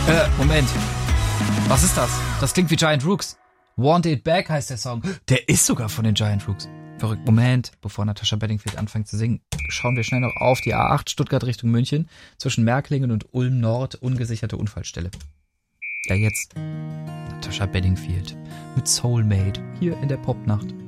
Moment. Was ist das? Das klingt wie Giant Rooks. Want It Back heißt der Song. Der ist sogar von den Giant Rooks. Verrückt. Moment, bevor Natascha Bedingfield anfängt zu singen, schauen wir schnell noch auf die A8 Stuttgart Richtung München. Zwischen Märklingen und Ulm Nord ungesicherte Unfallstelle. Ja, jetzt Natascha Bedingfield mit Soulmate hier in der Popnacht.